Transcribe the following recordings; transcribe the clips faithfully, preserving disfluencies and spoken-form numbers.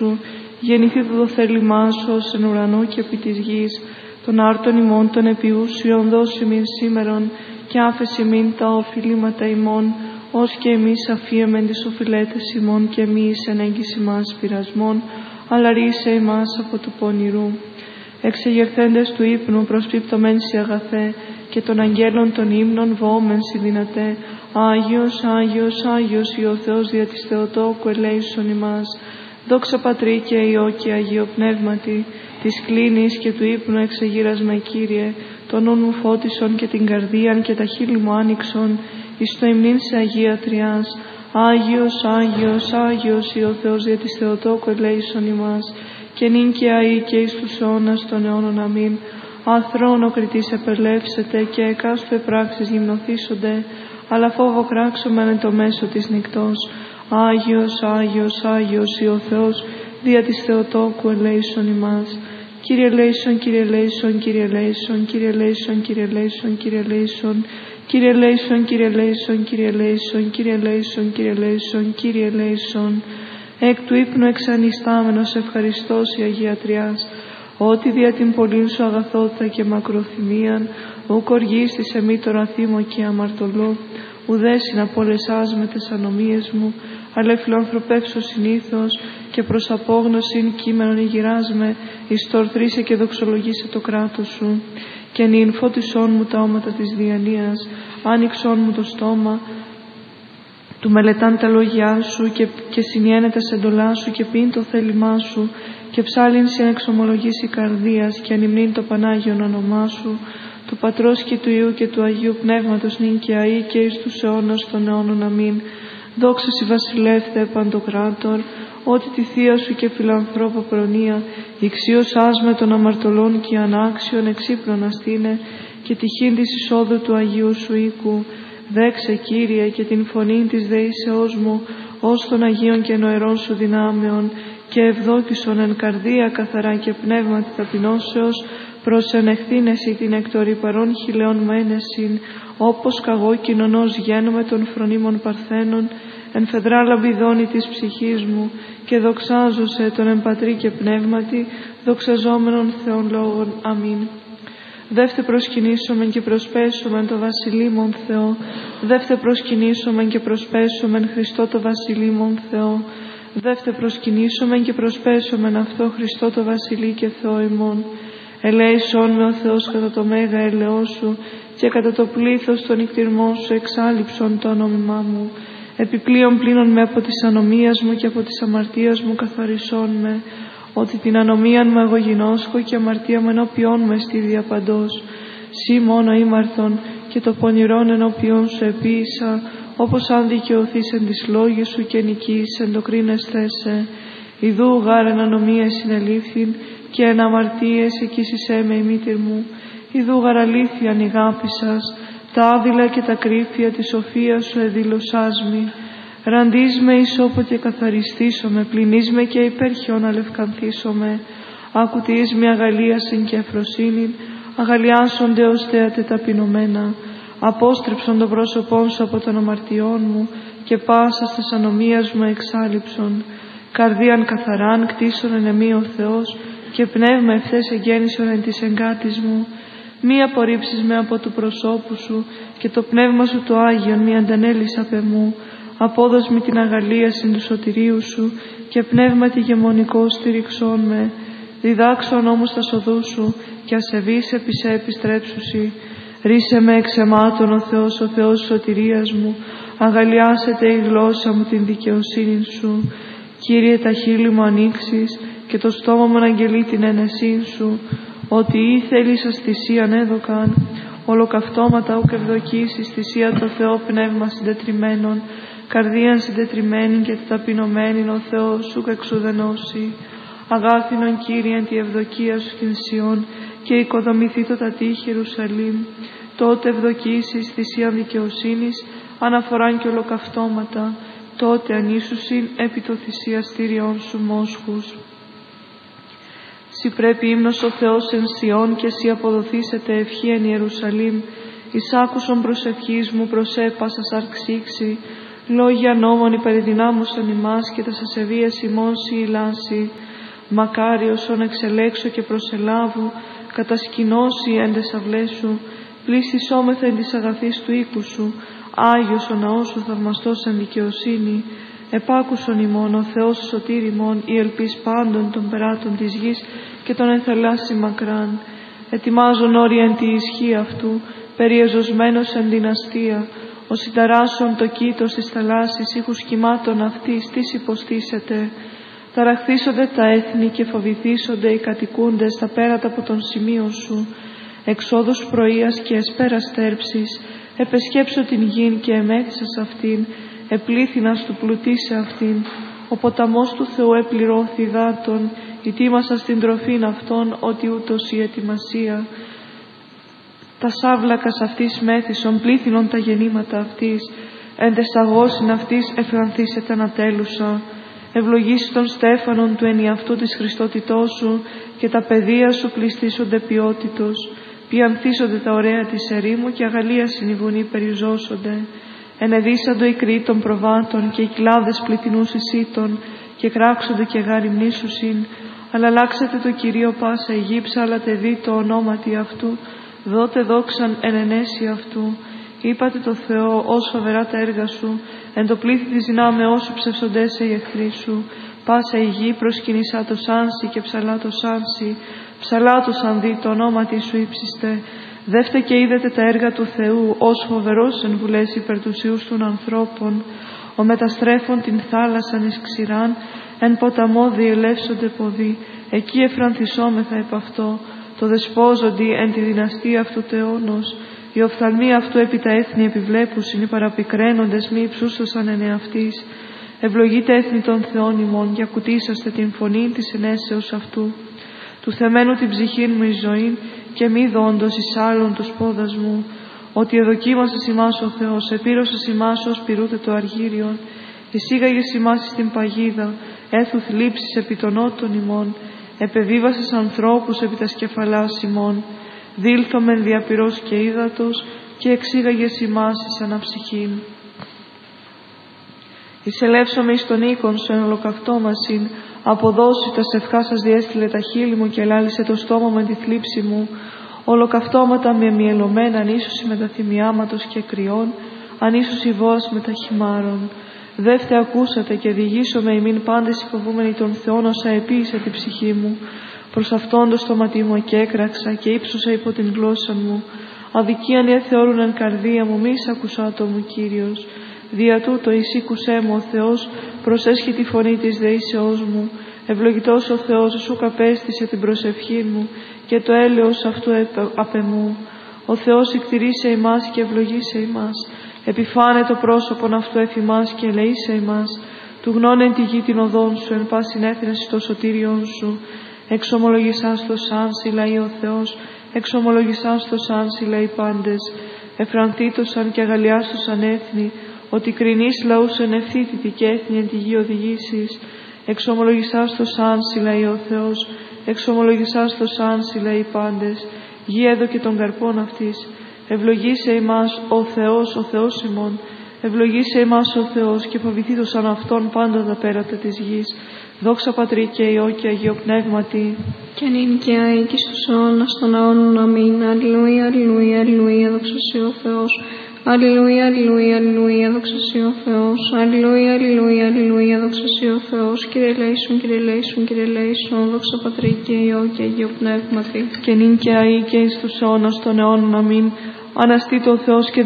σου, γεννηθήτω το θέλημά σου ως εν ουρανό και επί της γης, των άρτων ημών των επιούσιων δώσει μην σήμερον, και άφεση μην τα οφειλήματα ημών, ως και εμείς αφίεμεν τις οφειλέτες ημών, και εμείς εν έγκυση μας πειρασμών, αλλά ρίσε ημάς από του πονηρού. Εξεγερθέντες του ύπνου προσπίπτωμεν σοι αγαθέ, και των αγγέλων των ύμνων βόμεν σοι δυνατέ. Άγιος, Άγιος, Άγιος, Υιό Θεός δια της Θεοτόκου ελέησον ημάς. Δόξα Πατρί και Υιό και Αγίο Πνεύματι, της κλίνης και του ύπνου εξεγείρασμε Κύριε, το νου μου φώτισον και την καρδίαν και τα χείλη μου άνοιξον, εις το υμνήν σε Αγία Τριάς. Άγιος, Άγιος, Άγιος, Υιό Θεός δια της Θεοτόκου ελέησον ημάς, και νυν και αεί και εις τους αιώνας των αιώνων αμήν. Αθρόν ο κριτής επελεύσετε, και εκάστου επράξεις γυμνοθήσονται, αλλά φόβο κράξομεν εν το μέσο της νυκτός. Άγιος, Άγιος, Άγιος, Υιό Θεός δια της Θεοτόκου ελέησον ημάς. Κύριε ελέησον, Κύριε ελέησον, Κύριε ελέησον, Κύριε ελέησον, Κύριε ελέησον, Κύριε ελέησον, Κύριε ελέησον, Κύριε ελέησον, Κύριε ελέησον, Κύριε ελέησον, Κύριε ελέησον, Κύριε ελέησον. Εκ του ύπνου εξανιστάμενος ευχαριστός η Αγία Τριάς, ότι δια την πολλήν σου αγαθότητα και μακροθυμίαν, ουκ οργίστης εμεί τον αθήμο και αμαρτωλό, ουδέ συναπολεσάς με τες ανομίες μου, αλλά φιλανθρωπεύσω συνήθως, και προς απόγνωσιν κείμενον ηγυράσμε, εις το ορθρίσε και δοξολογήσε το κράτος σου. Και νυν φώτισόν μου τα όματα της διανοίας, άνοιξόν μου το στόμα, του μελετάν τα λόγια σου, και, και συνιένε τα σεντολά σου, και πίν το θέλημά σου, και ψάλιν συν εξομολογήσει καρδίας, και ανυμνήν το Πανάγιον όνομά σου, του Πατρός και του Υιού και του Αγίου Πνεύματος νυν και αεί και εις τους αιώνας των αιώνων αμήν. Δόξα σοι βασιλεύθε παντοκράτορ, ότι τη θεία σου και φιλανθρώπο προνοία, ηξίωσάς με των αμαρτωλών και ανάξιων εξύπνων αστήνε, και τυχήν της εισόδου του Αγίου σου οίκου. Δέξε Κύριε και την φωνή της δεήσεώς μου, ως των Αγίων και νοερών σου δυνάμεων, και ευδόκησον εν καρδία καθαρά και πνεύματι ταπεινώσεως, προς ενεχθήνεση την εκ των ρυπαρών χιλέων μένεσιν, όπως καγώ κοινωνός γένομαι των φρονίμων παρθένων, εν φεδρά λαμπιδόνη της ψυχής μου, και δοξάζωσε τον εμπατρί και πνεύματι, δοξαζόμενον Θεόν λόγων. Αμήν. Δεύτε προσκυνήσομεν και προσπέσομεν το βασιλείμον Θεό, δεύτε προσκυνήσομεν και προσπέσομεν Χριστό το βασιλείμον Θεό, δεύτε προσκυνήσομεν και προσπέσομεν αυτό Χριστό το βασιλεί και Θεό ημών. Ελέησόν με ο Θεός κατά το μέγα ελεό σου, και κατά το πλήθος των νυχτηρμών σου εξάλληψον το όνομά μου. Επιπλέον πλύνον με από της ανομίας μου και από της αμαρτίας μου καθαρισόν με, ότι την ανομίαν μου εγώ γινώσκω και αμαρτία μου ενώπιόν μου εστί διαπαντός. Σύ μόνο ήμαρθον και το πονηρόν ενώπιόν σου επίησα, όπως αν δικαιωθείς εν της λόγης σου και νικείς εν το κρίνεσθέσαι. Ιδού γάρ εν ανομία συνελήφθην, και εν αμαρτίες εκείσισέ με η μήτηρ μου. Ιδού γάρ αλήθειαν η αγάπη σας, τα άδειλα και τα κρύφια της σοφίας σου εδήλωσάς μη. Ραντείς με ισόποτε καθαριστήσομαι, πλυνείς με και υπέρχιον αλευκανθήσομαι. Ακουτείς με αγαλίασιν και αφροσύνην, αγαλιάσονται ως θέατε ταπεινωμένα. Απόστρεψον το πρόσωπόν σου από των αμαρτιών μου, και πάσα στις ανομίας μου εξάλληψον. Καρδίαν καθαράν κτίσον εν εμή ο Θεός, και πνεύμα ευθές εγγέννησον εν της εγκάτης μου. Μη απορρίψεις με από του προσώπου σου, και το πνεύμα σου το Άγιον μη αντανέλεις απ' εμού. Απόδος μη την αγαλίαση του σωτηρίου σου, και πνεύμα τη γεμονικό στηριξών με. Διδάξον όμως τα σοδού σου, και ασεβείς επί σε επιστρέψουσι. Ρίσε με εξ αιμάτων ο Θεός, ο Θεός της σωτηρίας μου. Αγαλιάσετε η γλώσσα μου την δικαιοσύνη σου. Κύριε, τα χείλη μου ανοίξεις, και το στόμα μου αναγγελεί την ένεσή σου. Ότι ή θέλεις ας θυσίαν έδωκαν, ολοκαυτώματα ουκ ευδοκίσεις, θυσία το Θεό πνεύμα συντετριμένον, καρδίαν συντετριμένη και ταπεινωμένην ο Θεός ουκ εξουδενώσει. Αγάθινον Κύριε τη ευδοκία σου την Σιών, και οικοδομηθεί το τα τείχη Ιερουσαλήμ. Τότε ευδοκίσεις θυσίαν δικαιοσύνης, αναφοράν και ολοκαυτώματα, τότε ανήσουσιν επί το θυσιαστήριον σου μόσχους. Συ πρέπει ύμνος ο Θεός εν Σιών, και σοι αποδοθήσετε ευχή εν Ιερουσαλήμ. Εις άκουσον προσευχής μου προσέπασα σαρξήξη, Λόγια νόμων υπερδυνάμωσαν ημάς και τα ασεβίας ημών συηλάσει. Μακάριος ον εξελέξω και προσελάβω, κατασκηνώσει εν τες αυλές σου, πλήσισόμεθα εν της αγαθής του οίκου σου, Άγιος ο ναός σου θαυμαστός εν δικαιοσύνη. Επάκουσον ημών ο Θεός σωτήρ ημών, η ελπίς πάντων των περάτων της γης και των ενθελάσσι μακράν. Ετοιμάζον όρια εν τη ισχύ αυτού, περιεζωσμένος εν την αστεία, ο συνταράσσον το κήτος της θαλάσσης, ήχους κυμάτων αυτής, τις υποστήσετε. Ταραχθήσονται τα έθνη και φοβηθήσονται οι κατοικούντες τα πέρατα από τον σημείο σου. Εξόδους πρωίας και εσπέρας στέρψης, επεσκέψω την γην και εμέθησας αυτήν, επλήθυνας του πλουτίσε αυτήν. Ο ποταμός του Θεού επληρώθη δάτων, ητήμασα στην τροφήν αυτών, ότι ούτως η ετοιμασία. Τα σάβλακας αυτής μέθησον, πλήθυνον τα γεννήματα αυτής, εν τες αγώσιν αυτής εφρανθήσεται ανατέλουσα. Ευλογήσει των στέφανων του ενιαυτού της Χριστότητός σου και τα παιδεία σου πληστήσονται ποιότητος. Πιανθήσονται τα ωραία της ερήμου και αγαλίασιν οι βουνοί περιουζώσονται. Ενεδίσαντο οι κροί των προβάτων και οι κλάδες πληθυνούς εισήτων και κράξονται και γαριμνήσουσιν. Αλλά αλλάξατε το Κυρίο πάσα η γη, ψάλατε δι το ονόματι αυτού, δότε δόξαν εν ενέση αυτού. Είπατε το Θεό, ως φοβερά τα έργα σου, εν το πλήθη της δυνάμεώς σου ψευσοντέσαι οι εχθροί σου. Πάσα η γη προσκυνησά το σάνσι και ψαλά το σάνσι, ψαλά το σαν δι το ονόματι σου ύψιστε. Δεύτε και είδετε τα έργα του Θεού, ως φοβερός εν βουλές υπερ τους ιούς των ανθρώπων. Ο μεταστρέφων την θάλασσαν εις ξηράν, εν ποταμό διελεύσονται ποδοί, εκεί εφρανθισόμεθα επ' αυτό. Το δεσπόζοντι εν τη δυναστεία αυτού τεώνος, οι οφθαλμοί αυτού επί τα έθνη επιβλέπουσιν, οι παραπικραίνοντες μη υψούσωσαν εν εαυτής. Ευλογείτε έθνη των Θεών ημών, και ακουτήσαστε την φωνή της ενέσεως αυτού. Του θεμένου την ψυχήν μου η ζωή, και μη δόντος εις άλλων τους πόδας μου. Ότι εδοκίμασες ημάς ο Θεός, επήρωσες ημάς ως πυρούτε το αργύριον. Εισήγαγες ημάς στην παγίδα, έθου θλίψεις επί των νότων ημών. Επεβίβασες ανθρώπους επί τα σκεφαλάς ημών. Δήλθομεν διαπυρός και ύδατος, και εξήγαγες ημάς εις αναψυχήν. Εισελεύσομαι εις τον οίκον σου εν ολοκαυτόμασιν, αποδώσει τα σευχά σας διέστειλε τα χείλη μου και ελάλησε το στόμα με τη θλίψη μου. Ολοκαυτώματα με μυελωμένα, ανίσωση με τα θυμιάματος και κρυών, ανίσωση βόας με τα χυμάρων. Δεύτε ακούσατε και διηγήσομαι ημίν πάντες υποβούμενοι των Θεών, όσα επίησε την ψυχή μου. Προς αυτόν το στόματί μου εκέκραξα και ύψωσα υπό την γλώσσα μου. Αδικίαν εθεώρουν εν καρδία μου, μη εισακουσά το μου Κύριος. Δια τούτο εισήκουσέ μου ο Θεός, προσέσχει τη φωνή της δεήσεώς μου. Ευλογητός ο Θεός σου καπέστησε την προσευχή μου, και το έλεος αυτού απ' εμού. Ο Θεός εκτηρήσε ημάς και ευλογήσε ημάς. Επιφάνε το πρόσωπον αυτού εφ' ημάς και ελεήσε ημάς. Του γνώνεν τη γη την οδόν σου, εν πάσιν έθνεση το σωτήριον σου. Εξομολογησάς το σάνσι λαοί ο Θεός, εξομολογησάς το σάνσι λαοί πάντες. Εφρανθήτωσαν και αγαλιάστωσαν έθνη, ότι κρινείς λαούς εν ευθύτητη και έθνη εν τη γη οδηγήσεις. Εξομολογησάς το σάνσι λαοί ο Θεός, εξομολογησάς το σάνσι λαοί πάντες. Γη έδωκε των καρπών αυτής. Ευλογήσε ημάς ο Θεός, ο Θεός ημών. Ευλογήσε ημάς ο Θεός, και φοβηθήτωσαν αυτόν πάντα τα πέρατα της γης. Δόξα Πατρί και Υιό και Αγίο Πνεύματι. Και νυν και αεί και στους αιώνας των αιώνων. Αμήν. Αλληλούια, αλληλούια, αλληλούια, δόξα σοι ο Θεός. Αλληλούια, αλληλούια, αλληλούια, δόξα σοι ο Θεός. Αλληλούια, αλληλούια, αλληλούια, δόξα σοι ο Θεός. Κύριε ελέησον, Κύριε ελέησον, Κύριε ελέησον, δόξα Πατρί και Υιό και Αγίο Πνεύματι. Και νυν και αεί και εις τους αιώνας των αιώνων. Αμήν. Αναστεί το Θεός και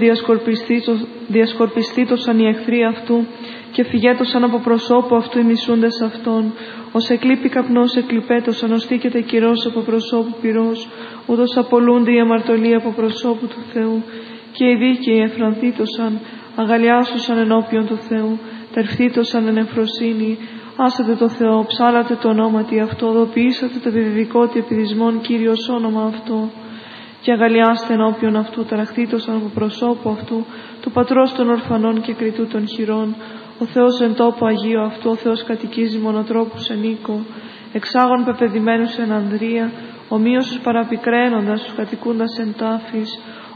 διασκορπιστήτωσαν οι εχθροί αυτού, και φυγέτωσαν από προσώπου αυτού οι μισούντες αυτών. Ως εκλείπει καπνός εκλειπέτωσαν, ως τίκεται κυρός από προσώπου πυρός, ούτως απολούνται οι αμαρτωλοί από προσώπου του Θεού. Και οι δίκαιοι εφρανθήτωσαν, αγαλιάσουσαν ενώπιον του Θεού, τερφθήτωσαν εν ευφροσύνη. Άσατε το Θεό, ψάλατε το ονόματι αυτό, οδοποιήσατε το βιβικότι επιδισμόν Κύριος όνομα αυτό. Και αγαλιάστε ενώπιον αυτού, ταραχθήτωσαν από προσώπου αυτού, του Πατρός των ορφανών και κριτού των χειρών. Ο Θεός εν τόπο Αγίο αυτού, ο Θεός κατοικίζει μονοτρόπους εν οίκο. Εξάγων πεπαιδημένους εν ανδρεία, ομοίως τους παραπικραίνοντας, τους κατοικούντας εν τάφης.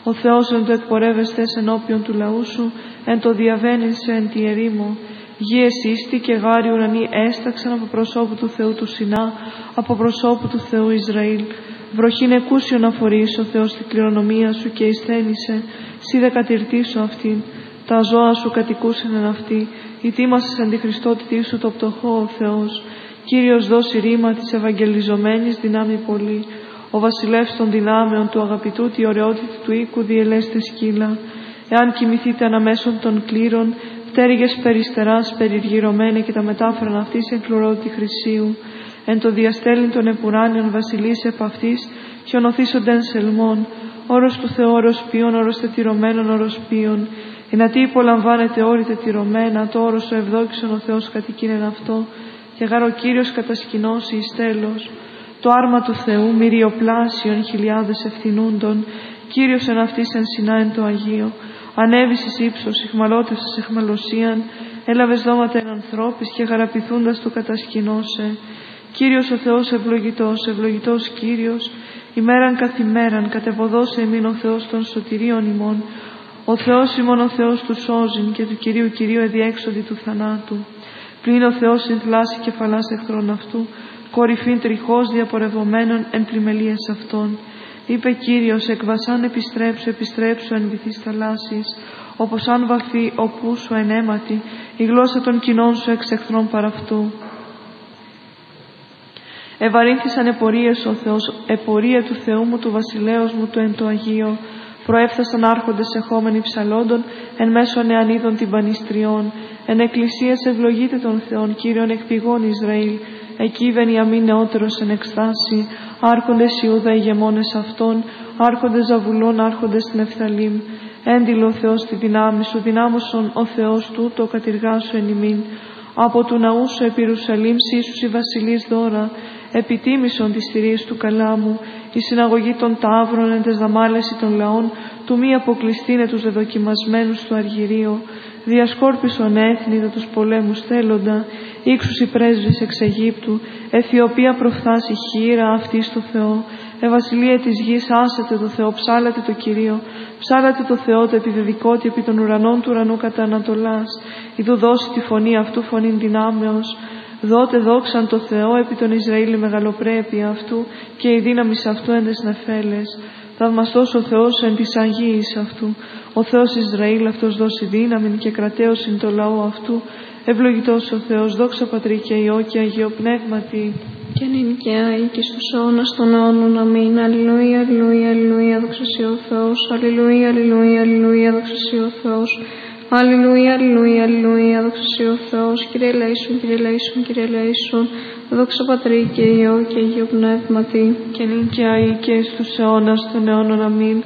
Ο Θεός εν το εκπορεύεστες ενώπιον του λαού σου, εν το διαβαίνεσαι εν τη ερήμο. Γη εσύστη και γάρι ουρανοί έσταξαν από προσώπου του Θεού του Σινά, από προσώπου του Θεού Ισραήλ. Βροχήν εκούσιον αφορείς ο Θεός την κληρονομία σου και εισθένησε, σύ δε κατηρτήσω αυτήν. Τα ζώα σου κατοικούσαν εν αυτή, ητήμασες εν τη Χριστότητή σου το πτωχό ο Θεός. Κύριος δώσει ρήμα της ευαγγελιζομένης δυνάμει πολύ. Ο βασιλεύς των δυνάμεων του αγαπητού τη ωραιότητα του οίκου διελέστε σκύλα. Εάν κοιμηθείτε αναμέσων των κλήρων, πτέρυγες περιστεράς περιργυρωμένε και τα μετάφραν αυτής εν κλωρότη χρυσίου. Εν το διαστέλιν των επουράνιων βασιλείς επ' αυτής και ονοθήσονται εν σελμών. Όρος του Θεού όρος ποιον, όρος τετυρωμένων όρος ποιον. Ενατί υπολαμβάνεται όρη τετυρωμένα, το όρος ο ευδόκησον ο Θεός κατοικίνεν αυτό, και γάρ ο Κύριος κατασκηνώσει εις τέλος. Το άρμα του Θεού μυριοπλάσιον χιλιάδες ευθυνούντων, Κύριος εν αυτής εν Σινά εν το Αγίο. Ανέβης εις ύψος, ηχμαλώτευσες εχμαλωσίαν, έλαβες δώματα εν ανθρώπης και γαραπηθούντας του κατασκηνώσε. Κύριος ο Θεός ευλογητός, ευλογητός Κύριος, ημέραν καθ' ημέραν κατεβοδώσε εμήν ο Θεός των σωτηρίων ημών. Ο Θεός ημών ο Θεός του σώζειν και του Κυρίου Κυρίου εδιέξοδη του θανάτου. Πλην ο Θεός συνθλάσει κεφαλάς εχθρών αυτού, κορυφήν τριχώς διαπορευωμένων εν πλημελίες αυτών. Είπε Κύριος, εκ βασάν επιστρέψου, επιστρέψου εν βυθείς θαλάσσης, όπως αν βαφεί ο πού σου εν αίματι, η γλώσσα των κοινών σου εξ εχθρών παραυτού. Ευαρύνθησαν επορίες ο Θεός, επορία του Θεού μου, του βασιλέως μου, του εν το Αγίο. Προέφθασαν άρχοντες εχόμενοι ψαλόντων, εν μέσω νεανίδων τυμπανιστριών. Εν εκκλησίας ευλογείται των Θεών, Κύριον εκ πηγών Ισραήλ. Εκεί βενιαμίν νεότερος εν εκστάση, άρχοντες Ιούδα ηγεμόνες αυτών, άρχοντες Ζαβουλών, άρχοντες Νεφθαλήμ. Έντιλο ο Θεός τη δυνάμει σου, δυνάμωσον ο Θεός τούτο κατηργάσου εν ημίν. Από του ναού σου επί Ιερουσαλήμ σύσους οι βασιλείς δώρα, επιτίμησον της θηρίας του καλάμου, η συναγωγή των ταύρων εν τες δαμάλες των λαών, του μη αποκλειστήνε τους δεδοκιμασμένους του αργυρίου. Διασκόρπισον έθνη δε τους πολέμους θέλοντα, ήξους οι πρέσβεις εξ Αιγύπτου, Αιθιοπία προφθάσει χείρα αυτή στο Θεό. Ευασιλεία της γης άσατε το Θεό, ψάλατε το Κυρίο, ψάλατε το Θεό το επιβεβικότη επί των ουρανών του ουρανού κατά Ανατολάς. Ιδού δώσει τη φωνή αυτού φωνήν δυνάμεως. Δότε δόξαν το Θεό επί τον Ισραήλ η μεγαλοπρέπεια αυτού και η δύναμη αυτού εν τες νεφέλες. Θαυμαστός ο Θεός εν της Αγίης αυτού. Ο Θεός Ισραήλ αυτός δώσει δύναμη και κρατέωσιν το λαό αυτού. Ευλογητός ο Θεός, δόξα Πατρί και Υιό και Αγίο Πνεύματι. Και νυν και άη και στους αιώνας των αιώνων. Αμήν. Αλληλούια, αλληλούια, αλληλούια, δόξα σοι ο Θεός. Αλληλούια, αλληλούια, αλληλούια, δόξα σοι ο Θεός. Αλληλούια, αλληλούια, αλληλούια, δόξα σοι ο Θεός. Κύριε ελέησον, Κύριε ελέησον, Κύριε ελέησον. Δόξα Πατρί και Υιό και Αγίο Πνεύματι. Και νυν και άη και στους αιώνας των αιώνων. Αμήν.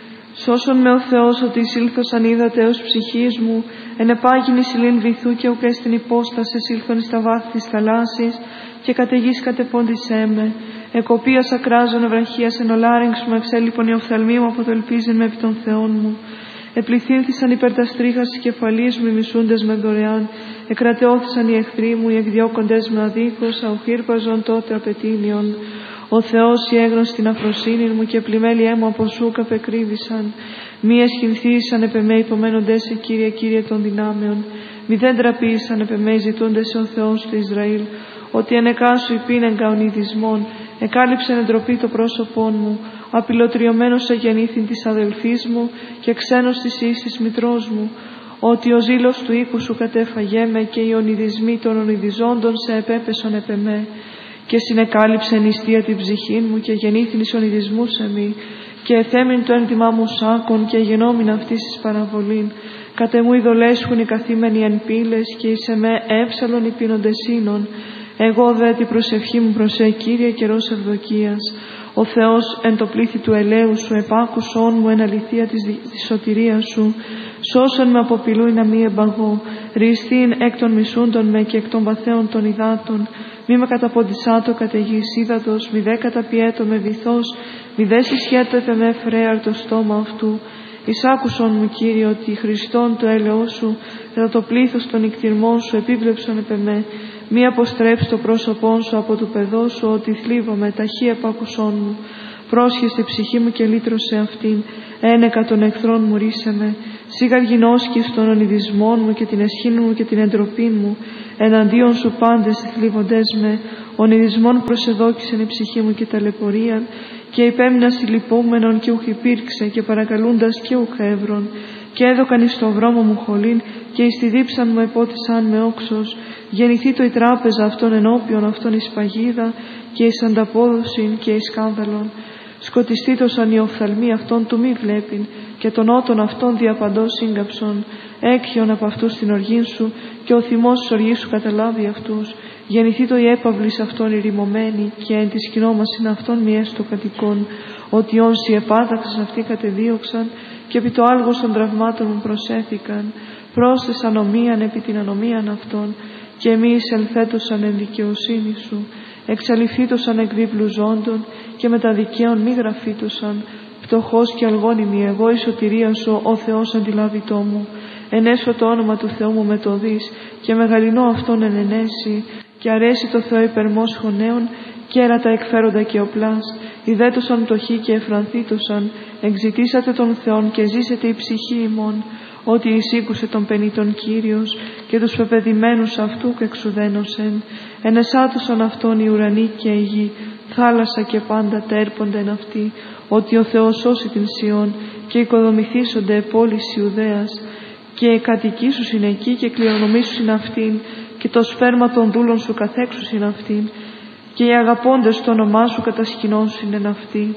Σώσον με ο Θεός ότι εισήλθωσαν είδατε ως ψυχής μου, εν επάγειν εισηλήν βυθού και ουκ στην υπόσταση εισήλθον εις τα βάθη της θαλάσσης, και καταιγής κατεπώντησέ με. Εκοπίας ακράζων ευραχίας εν ολάρεγξ μου, εξέλιπον η οφθαλμή μου από το ελπίζεν με επί των Θεών μου. Επληθύνθησαν υπέρ τα στρίχας της κεφαλής μου οι μισούντες με δωρεάν, εκρατεώθησαν οι εχθροί μου, οι εκδιώκοντες με αδίκως, αουχήρπαζον τότε απαιτήνιον. Ο Θεός η έγνωση την αφροσύνη μου και πλημέλιέ μου από σου καπεκρύβησαν. Μη εσχυνθήσαν επ' εμέ υπομένοντες σε Κύριε, Κύριε των δυνάμεων. Μη δεν τραπήσαν επ' εμέ ζητούντες σε ο Θεός του Ισραήλ. Ότι ενεκάσου υπήνεν καονιδισμών, εκάλυψεν εντροπή το πρόσωπόν μου. Απειλωτριωμένος εγεννήθην της αδελφής μου και ξένος της ίσης μητρός μου. Ότι ο ζήλος του οίκου σου κατέφαγέ με και οι ονειδισμοί των ονειδιζόντων σε επέπεσον επ' εμέ. Και συνεκάλυψε νηστεία την ψυχή μου και γεννήθην εις ονειδισμούς εμεί. Και εθέμην το ένδυμά μου σάκων και γενόμην αυτής εις παραβολήν. Κατ' εμού ειδολέσχουν οι καθήμενοι εν πύλες και εις εμέ έψαλον οι πίνοντες ίνων. Εγώ δε την προσευχή μου προς σε Κύριε καιρός ευδοκίας. Ο Θεός εν το πλήθη του ελαίου σου επάκουσόν μου εν αληθεία της, της σωτηρίας σου. Σώσον με από πηλούι να μη εμπαγώ. Ριστήν εκ των μισούντων με και εκ των βαθέων των υδάτων. Μη με καταποντισάτο καταιγής ύδατος, μη δε καταπιέτω με βυθός, μη δε συσχέτω με φρέαρ το στόμα αυτού. Εισάκουσον μου Κύριε ότι Χριστόν το έλεος σου, κατά το πλήθος των νικτυρμών σου επίβλεψον επ' εμέ. Μη αποστρέψει το πρόσωπόν σου από του παιδός σου, ότι θλίβομαι, ταχύ επάκουσόν μου. Πρόσχεσαι ψυχή μου και λύτρωσε αυτήν. Ένεκα των εχθρών μου ρίσε με. Σίγαρ γινώσκεις των ονειδισμών μου και την εσχήν μου και την εντροπή μου. Εναντίον σου πάντες θλίβοντές με. Ονειδισμών προσεδόκησεν η ψυχή μου και ταλαιπωρίαν. Και υπέμεινα συλλυπούμενον και ουχ υπήρξε και παρακαλούντας και ουχ έβρον. Και έδωκαν εις το δρόμο μου χολήν και εις τη δίψαν μου επότισαν με όξος. Γεννηθεί το η τράπεζα αυτών ενώπιον αυτών εις παγίδα και εις ανταπόδοσιν και εις σκάνδαλον. Σκοτιστήτωσαν οι οφθαλμοί αυτών του μη βλέπειν και των ότων αυτών διαπαντός σύγκαψον. Έκχιον από αυτούς την οργήν σου και ο θυμός της οργής σου καταλάβει αυτούς. Γεννηθεί το η έπαυλης αυτών ηρημωμένη και εν της κοινόμασιν αυτών μη έστω κατοικών. Ότι όσοι επάταξαν αυτοί κατεδίωξαν και επί το άλγος των τραυμάτων μου προσέθηκαν. Πρόσθεσαν ομοίαν επί την ανομίαν αυτών και εμείς ελθέτωσαν εν δικαιοσύνη σου. Εξαλειφθήτωσαν εκ δίπλου ζώντων και με τα δικαίων μη γραφήτωσαν. Πτωχός και αλγόνιμη εγώ η σωτηρία σου ο Θεός αντιλάβητό μου. Ενέσω το όνομα του Θεού μου με το δις και μεγαλυνώ αυτόν εν ενέσει και αρέσει το Θεό υπερμός χωνέων και έρατα εκφέροντα και οπλάς. Ιδέτωσαν πτωχοί και εφρανθήτωσαν. Εξητήσατε τον Θεόν και ζήσετε η ψυχή ημών. Ότι εισήκουσε τον πενήτων Κύριος και τους πεπαιδημένους αυτού και εξουδένωσεν. Ενεσάτωσαν αυτόν οι ουρανοί και η γη, θάλασσα και πάντα τέρπονται εν αυτή. Ότι ο Θεός σώσει την Σιών και οικοδομηθήσονται πόλεις Ιουδαίας και κατοικήσουσιν εκεί και κληρονομήσουσιν αυτήν και το σπέρμα των δούλων σου καθέξουσιν αυτήν και οι αγαπώντες το όνομά σου κατασκηνώσουν εν αυτή.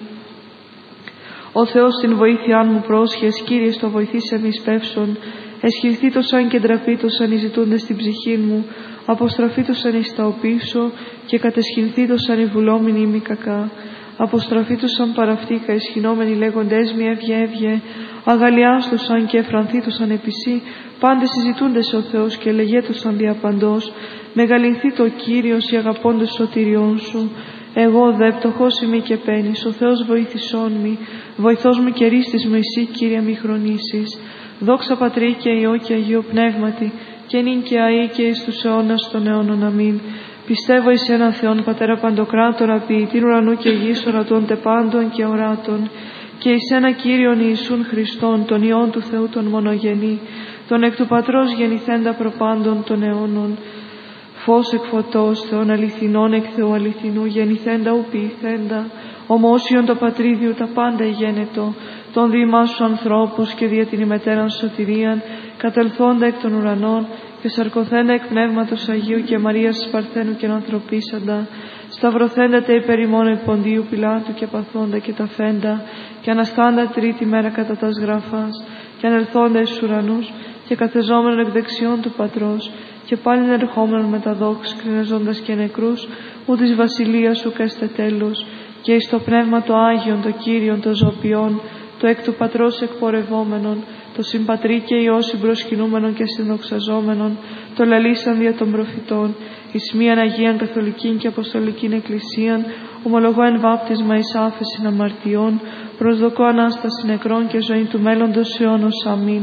Ο Θεός την βοήθειά μου πρόσχες, Κύριε στο βοηθήσε μη σπεύσον. Εσχυρθήτωσαν και ντραπήτωσαν οι ζητούντες στην ψυχή μου. Αποστραφήτωσαν εις τα οπίσω και κατεσχυνθήτωσαν οι βουλόμενοι μη κακά. Αποστραφήτωσαν παραυτήκα ισχυνόμενοι λέγοντες μη έβγε έβγε. Αγαλιάστωσαν και εφρανθήτωσαν επισή. Πάντες συζητούντες ο Θεός και λεγέτωσαν διαπαντός. Μεγαλυνθεί το Κύριος οι αγαπώντες σωτηριών σου. Εγώ δε πτωχός ημί και πένης, ο Θεός βοήθησόν μη, βοηθός μου και ρίστης μου εσύ, Κύριε μη χρονίσεις. Δόξα Πατρί και Υιό και Αγίου Πνεύματι, και νυν και αεί και εις τους αιώνας των αιώνων. Αμήν. Πιστεύω εις έναν Θεόν Πατέρα Παντοκράτορα, ποιητήν ουρανού και γης, ορατών τε πάντων και οράτων, και εις ένα Κύριον Ιησούν Χριστόν, τον Υιόν του Θεού τον μονογενή, τον εκ του Πατρός γεννηθέντα προπάντων των αιώνων. Φως εκ φωτός, Θεόν αληθινών εκ Θεού αληθινού, γεννηθέντα ου ποιηθέντα, ομόσιον το πατρίδιου τα πάντα γένετο, τον διημά σου ανθρώπους και δια την ημετέραν σωτηρίαν, κατελθόντα εκ των ουρανών και σαρκωθέντα εκ πνεύματος Αγίου και Μαρίας Παρθένου και ανθρωπίσαντα, σταυρωθέντα τε υπέρ ημών επ' Ποντίου Πιλάτου και παθώντα και τα φέντα, και αναστάντα τρίτη μέρα κατά τας γραφάς, και ανελθόντα εις ουρανούς και καθεζόμενον εκ δεξιών του Πατρός, και πάλιν ερχόμενον με τα δόξ, κρινεζόντας και νεκρούς, ου της βασιλείας σου καίστε τέλος, και εις το πνεύμα το Άγιον, το Κύριον, το ζωοποιών, το εκ του Πατρός εκπορευόμενον, το συμπατρί και Υιό συμπροσκυνούμενον και συνδοξαζόμενον, το λαλήσαν δια των προφητών, εις μίαν Αγίαν Καθολικήν και Αποστολικήν Εκκλησίαν, ομολογώ εν βάπτισμα εις άφεσιν αμαρτιών, προσδοκώ Ανάσταση νεκρών και ζωή του μέλλοντος αιώνος. Αμήν.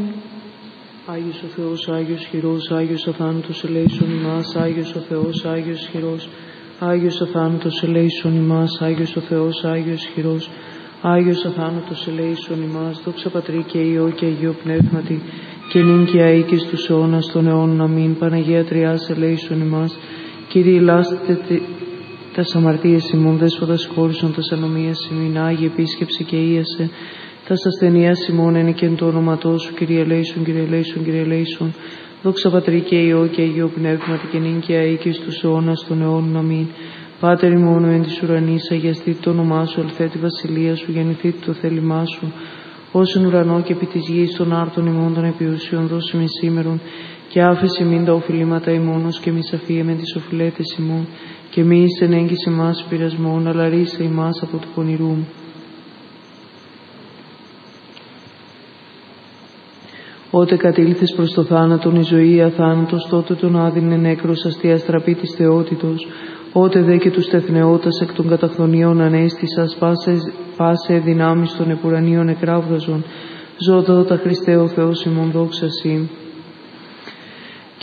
Άγιος ο Θεός, Άγιος χειρός, Άγιος αθάνατος ελέησον ημάς, Άγιος ο Θεός, Άγιος χειρός, Άγιος αθάνατος ελέησον ημάς, Άγιος ο Θεός, Άγιος χειρός, Άγιος αθάνατος ελέησον ημάς, δόξα Πατρί και Υιό και Αγίου Πνεύματι, και νυν και αεί και στους αιώνας των αιώνων. Αμήν. Παναγία Τριάς ελέησον ημάς, Κύριε ελάστε τας αμαρτίες ημών, δέσποτας χώρισον τας ανομίας ημίν, Άγιε επίσκεψε και ίασε, τας ασθενείας ημών είναι και εν το όνοματό σου, Κύριε ελέησον, Κύριε ελέησον, Κύριε ελέησον. Δόξα Πατρί και Υιό και Αγίου Πνεύματι, και νυν και αεί και στους αιώνας των αιώνων. Αμήν. Πάτερ ημών εν της ουρανής, αγιαστείτε το όνομά σου, ελθέ τη βασιλεία σου, γεννηθείτε το θέλημά σου, ως εν ουρανό και επί της γης των άρτων ημών των επιουσίων δώσε μη σήμερον, και άφεση μην τα οφειλήματα ημών, και μη αφίε με τις οφειλέτες ημών, και μη εις εν έγκυς ημάς πειρασμών, αλλά ρίσε ημάς από του πονηρού. Ότε κατήλθες προς το θάνατον, η ζωή αθάνατος, τότε τον άδεινε νέκρος αστείας τραπή της θεότητος. Ότε δε και τους τεθνεώτας εκ των καταχθονίων ανέστησας, πάσε, πάσε δυνάμεις των επουρανίων εκράβδαζον. Ζώτα τα Χριστέ ο Θεός ημών δόξα σοι.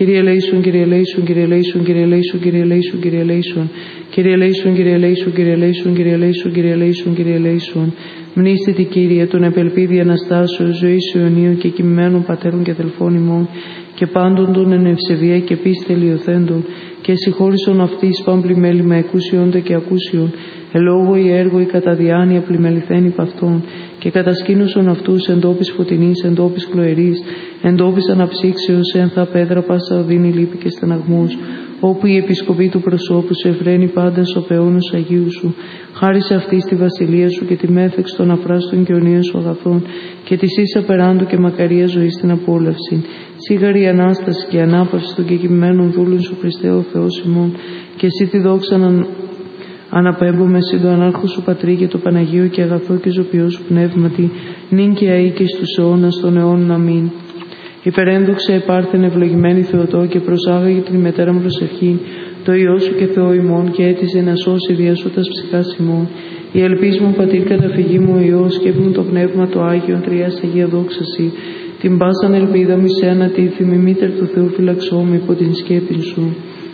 Κύριε ελέησον, Κύριε ελέησον, Κύριε ελέησον, Κύριε ελέησον, Κύριε ελέησον, Κύριε ελέησον. Κύριε ελέησον, Κύριε ελέησον, Κύριε ελέησον, Κύριε ελέησον, Κύριε ελέησον, Κύριε ελέησον. Μνήστητη Κύριε, τον επελπίδη Αναστάσεως, ζωής αιωνίου και κοιμημένων πατέρων και αδελφών ημών, και πάντων των εν ευσεβία και πίστη τελειωθέντων, και συγχώρησον αυτής παμπλημέλη με εκούσιόντα και ακούσιον, ελόγω ή έργο ή κατά διάνοια πλημεληθέν υπ' αυτών, και κατασκήνωσον αυτούς εν τόπης φωτεινής, εν τόπης κλοερής, εν τόπης αναψύξεως, εν θα πέδρα πάσα οδύνη λύπη και στεναγμούς, όπου η επισκοπή του προσώπου σε ευραίνει πάντα ο πεώνος Αγίου σου. Χάρισε αυτή στη βασιλεία σου και τη μέθεξ των αφράστων και ονείων σου αγαθών, και τη ίσα περάντου και μακαρία ζωή στην απόλαυση. Σίγαρη ανάσταση και ανάπαυση των κεκοιμμένων δούλων σου, Χριστέ ο Θεός ημών, και εσύ τη δόξα να αναπέμπουμε συν το ανάρχο σου Πατρί και το Παναγίο και αγαθό και ζωπιό σου πνεύματι, νυν και αεί και στους αιώνας των αιώνων. Αμήν. Υπερένδοξε επάρθεν ευλογημένη Θεοτό, και προσάγαγε την ημετέραν προσευχή, το Υιό σου και Θεό ημών, και έτησε να σώσει δια σου τας ψυχάς ημών. Η ελπίς μου Πατήρ καταφυγή μου ο Υιός, και μου το Πνεύμα το Άγιον, Τριάς Αγία δόξαση, την πάσαν ελπίδα μη σε ανατίθιμη, μήτερ του Θεού φυλαξόμη υπό την σκέπην σου.